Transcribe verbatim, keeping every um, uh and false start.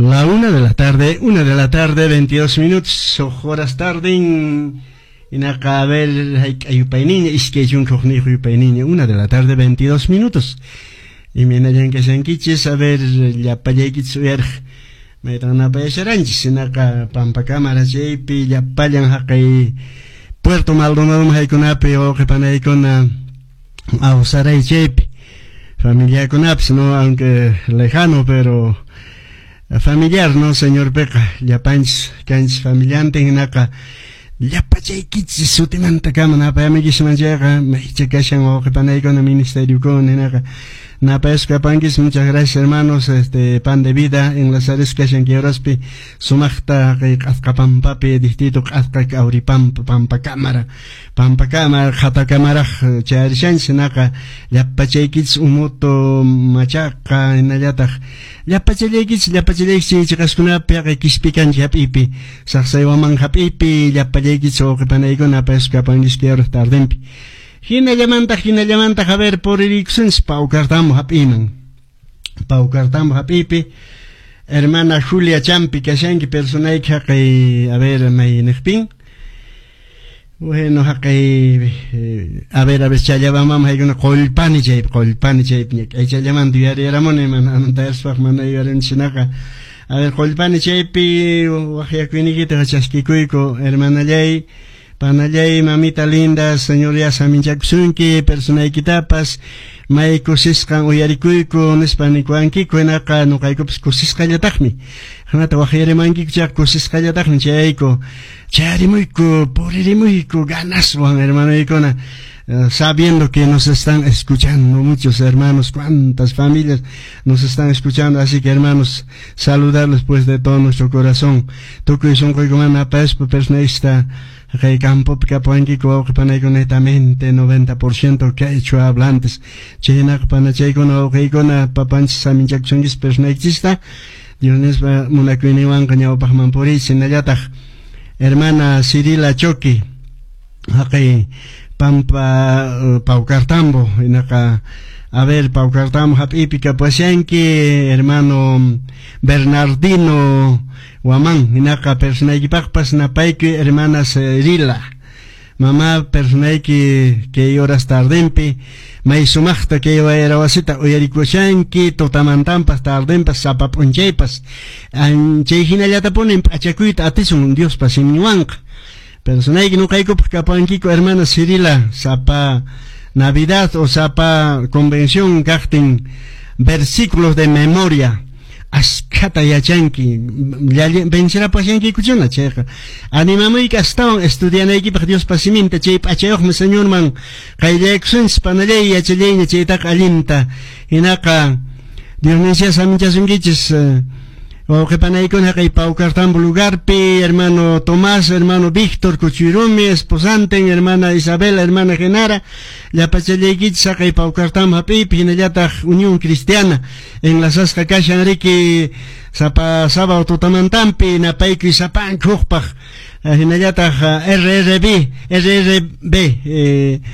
La una de la tarde, una de la tarde, veintidós minutos, horas tarde en Inacabel, Ayupainiña, Isquejun Kojni, Ayupainiña, una de la tarde, veintidós minutos. Y me nayan que se enquiches a ver, ya payekits ver, me dan a payaranchis, en acá, Pampa Cámara, Jepi, ya payan haqui, Puerto Maldonado, Mahaikunape, o que panaikona, a Osaray, Jepi, familia con Aps, no, aunque lejano, pero familiar, no, señor Peca, ya panch, canch familiante en acá, ya pachay kitsi sutimanta kama na pa amigis manjega, me checashan o que panay con el ministerio con en acá. Napa escapangis, muchas gracias hermanos, este pan de vida en las áreas que hacen que oraspi, sumachta que azcapan papi, distito azca auripam, pampa cámara, pampa cámara, jata cámara, charishan senaka, ya pachaykits umuto machaca en ayatag, ya pachaykits, ya pachaykits, chicascuna pia que kispican ya pipi, saxaywaman hapipi, ya pachaykits o que panaygo napa escapangis que oras tardempi. Hina llamanta, hina llamanta, a ver, por Ericssons, Pau Cartamo, Hapiman. Pau Cartamo, Hapipi. Hermana Julia Champi, que shanki personaje, que, a ver, me nexpin. Bueno, que, a ver, a ver, chaya vamos a ir una colpani jape, colpani jape, que chaya man diario era moneman, antes fue man ir en Chinaca. A ver, colpani jape, wajia kuinigita, chasquikuiko, hermana jay. Panayay, mamita linda, señoría Saminchaksunki, persona ikitapas, maiko siskan uyarikuiko, nespanikuanki, kuenaka, no kaiko kusiskan yatakmi. Hanata wajere manki kuchak kusiskan yatakmi, chaiko, charimuiko, poririmuiko, ganas, Juan hermano ikona. Uh, sabiendo que nos están escuchando muchos hermanos, cuántas familias nos están escuchando, así que hermanos, saludarles pues de todo nuestro corazón. Toku son koigomana pespo personista, que campo que apoyanki ko que panay netamente noventa por ciento que ha hecho hablantes. Chena panachay kono que kona papanch saminchakchungis personista, Diones munakwiniwan kanyao pahman puri sinayatag. Hermana Cirila Choki, haqi Pampa uh, Pau Cartambo, en acá, a ver, Pau Cartambo, Hapípica, pues yanki, hermano Bernardino Guamán, en acá, persona que pagpas na paiki, hermana Cirila, mamá, persona que, que horas tardempi, may sumachta que iba a ir a wasita, uyarikuchanki, totamantampas, tardempas, zapapunchaypas, anchayjina yata ponen, achakuita, atisun, Dios pasimiwanka. Personay que no caigo porque apanquico hermana Cirila, sapa Navidad o sapa convención gacten versículos de memoria. Ascata yachanki, vencerá pasianki cuchona checa. Animamay que estaban estudiando aquí para Dios pasiminta, che pacheok me señor man, kailexuns panaley yacheley che tak alimta, inaka, Dios me decía samichas ungiches, o que panay con aquel Pau Cartambo lugar, pe, hermano Tomás, hermano Víctor Cuchirumi, esposante, hermana Isabel, hermana Genara, la pachaleguit saca y Pau Cartambo hapi, pinayata Unión Cristiana, en la Sasca Cacha Enrique, Sapa Saba Totamantampi, Napaiki Sapan Kujpach, Hinayata R R B, R R B, eh,